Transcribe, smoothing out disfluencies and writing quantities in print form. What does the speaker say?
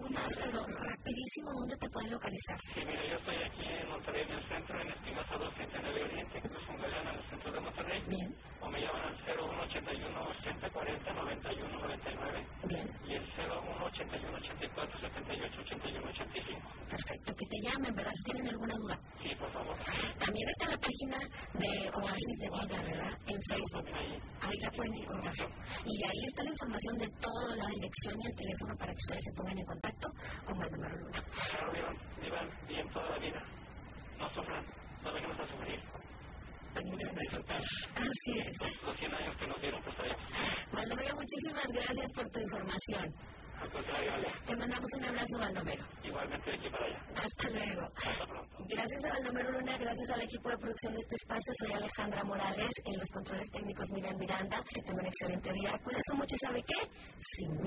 poco más, pero rapidísimo, ¿dónde te pueden localizar? Sí, mira, yo estoy aquí en Monterrey, en el centro, en Espinosa 209 Oriente, que es un Galeana, en el centro de Monterrey. Bien. O me llaman al 0181 80 40 91 99. Bien. Y el 01 81 84 78 81 85. Perfecto, que te llamen, ¿verdad? Si tienen alguna duda. Sí, por favor. También está la página de Oasis de Vida, ¿verdad? En Facebook. Ahí la pueden encontrar. Y ahí está la información de toda la dirección y el teléfono para que ustedes se pongan en contacto con Baldomero Luna. Claro, vivan bien toda la vida. No sufran, no venimos a sufrir. Venimos a disfrutar. Así es. Los 100 años que nos dieron, pues ahí. Baldomero, muchísimas gracias por tu información. Al contrario, Ale. Te mandamos un abrazo, Baldomero. Igualmente de aquí para allá. Hasta luego. Hasta pronto. Gracias a Baldomero Luna, gracias al equipo de producción de este espacio. Soy Alejandra Morales, en los controles técnicos Miriam Miranda. Que tenga un excelente día. Cuídense mucho y ¿sabe qué? Sin miedo.